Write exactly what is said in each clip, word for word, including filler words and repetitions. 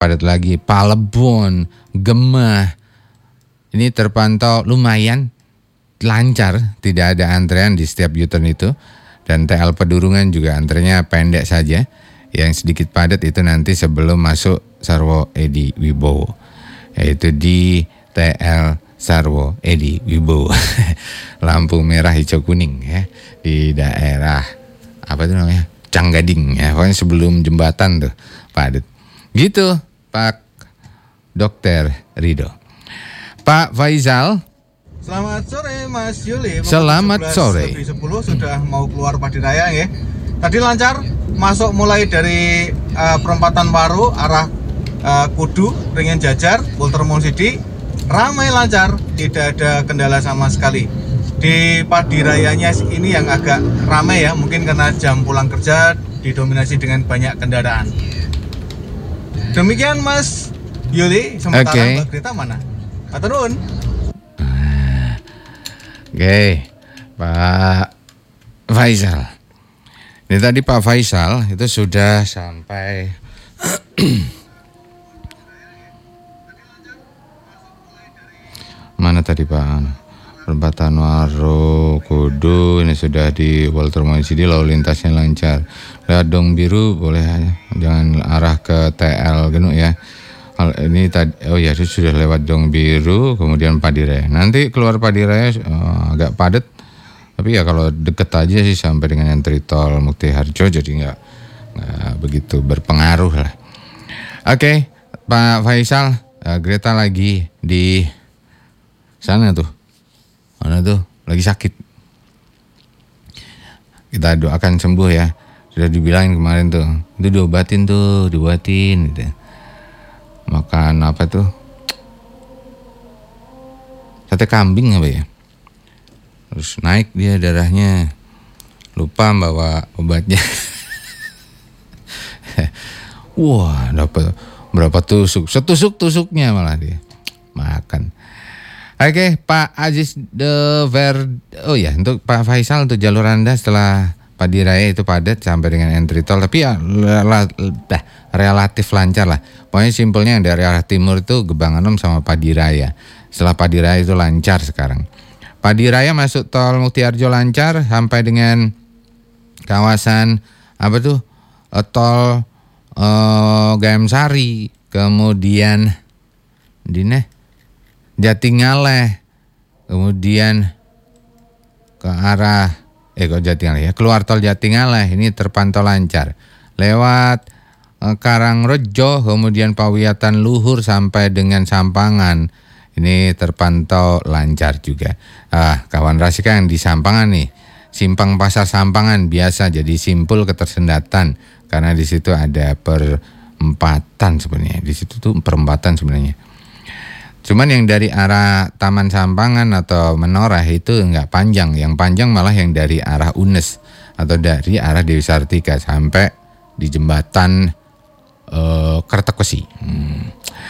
padat lagi. Palebon, Gemah, ini terpantau lumayan lancar, tidak ada antrean di setiap U-turn itu. Dan T L Pedurungan juga antrenya pendek saja. Yang sedikit padat itu nanti sebelum masuk Sarwo Edi Wibowo, yaitu di T L Sarwo Edi Wibowo. Lampu merah hijau kuning ya, di daerah apa itu namanya, Canggading ya, pokoknya sebelum jembatan tuh padat. Gitu Pak Dokter Rido. Pak Faisal. Selamat sore Mas Yuli. Selamat sore. Lebih sepuluh sudah mau keluar Padiraya ya. Tadi lancar, masuk mulai dari uh, perempatan Waru arah uh, Kudu, Ringin Jajar, Woltermon Sidi, ramai lancar, tidak ada kendala sama sekali. Di Padirayanya ini yang agak ramai ya, mungkin karena jam pulang kerja didominasi dengan banyak kendaraan. Demikian Mas Yuli, sementara okay. Mbak Greta mana? Pak Turun. Oke, okay. Pak Faisal. Ini tadi Pak Faisal itu sudah sampai mana tadi Pak? Perempatan Waru Kudu ini sudah di Woltermon Sidi, lalu lintasnya lancar. Radong Biru boleh aja, jangan arah ke T L Genuk ya. Ini tadi, oh ya sudah lewat Dong Biru, kemudian Padiraya. Nanti keluar Padiraya oh, agak padat. Tapi ya kalau deket aja sih sampai dengan entry tol Mukti Harjo, jadi nggak nggak begitu berpengaruh lah. Oke, okay, Pak Faisal, uh, Greta lagi di sana tuh, mana tuh, lagi sakit. Kita doakan sembuh ya. Sudah dibilangin kemarin tuh, itu diobatin tuh, diobatin gitu. Makan apa tuh? Sate kambing apa ya? Terus naik dia darahnya, lupa bawa obatnya. Wah, dapat berapa tusuk? Setusuk tusuknya malah dia makan. Oke, Pak Aziz de Ver. Oh ya, untuk Pak Faisal, untuk jalur Anda setelah Padiraya itu padat sampai dengan entry tol, tapi ya relatif lancar lah. Pokoknya simpelnya yang dari arah timur itu Gebang Anom sama Padiraya. Setelah Padiraya itu lancar sekarang. Padiraya masuk tol Mukti Harjo lancar sampai dengan kawasan apa tuh, tol uh, Gayam Sari, kemudian dine Jatingaleh, kemudian ke arah eh kok Jatingaleh ya, keluar tol Jatingaleh ini terpantau lancar. Lewat uh, Karangrejo, kemudian Pawiatan Luhur sampai dengan Sampangan. Ini terpantau lancar juga. Ah, kawan Rasika yang di Sampangan nih, simpang pasar Sampangan biasa jadi simpul ketersendatan karena di situ ada perempatan sebenarnya. Di situ tuh perempatan sebenarnya. Cuman yang dari arah Taman Sampangan atau Menoreh itu enggak panjang. Yang panjang malah yang dari arah U N E S atau dari arah Dewi Sartika sampai di jembatan uh, Kertokosi. Hmm.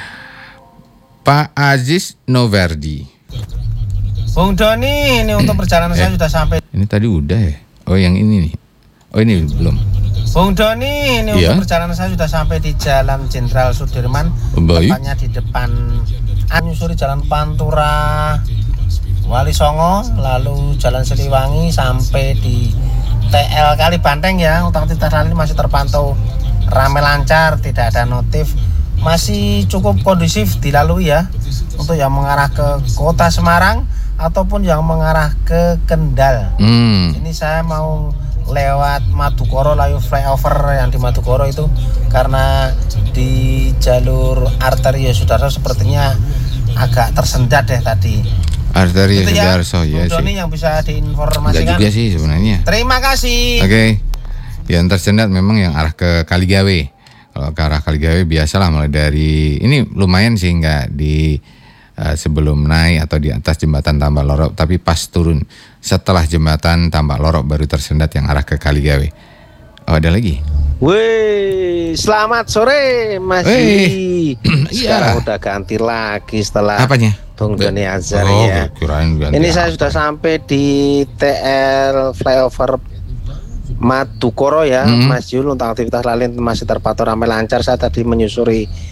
Pak Aziz Noverdi. Bung Doni, ini untuk perjalanan eh, saya sudah sampai. Ini tadi udah ya? Oh yang ini nih. Oh ini belum. Bung Doni, ini ya? Untuk perjalanan saya sudah sampai di Jalan Jenderal Sudirman. Baik. Tepatnya di depan menyusuri Jalan Pantura, Wali Songo, lalu Jalan Siliwangi sampai di T L Kali Banteng ya. Utang Titah ini masih terpantau ramai lancar, tidak ada notif. Masih cukup kondusif dilalui ya, untuk yang mengarah ke kota Semarang ataupun yang mengarah ke Kendal. Hmm. Ini saya mau lewat Madukoro, lalu flyover yang di Madukoro itu, karena di jalur arteri Sudarso sepertinya agak tersendat deh tadi. Arteri Sudarso ya, ya sih. Ini yang bisa diinformasikan. Enggak juga sih sebenarnya. Terima kasih. Oke, okay. Yang tersendat memang yang arah ke Kaligawe. Kalau ke arah Kaligawe biasalah mulai dari ini lumayan sih, nggak di uh, sebelum naik atau di atas jembatan Tambak Lorok, tapi pas turun setelah jembatan Tambak Lorok baru tersendat yang arah ke Kaligawe. Oh ada lagi. Wih, selamat sore Mas Yudi. Sekarang udah ganti lagi setelah apanya? Bung Doni Azhar oh, ya. Ini saya sudah sampai di T L flyover Madukoro ya, hmm. Mas Yul. Untuk aktivitas lain masih terpantau ramai lancar. Saya tadi menyusuri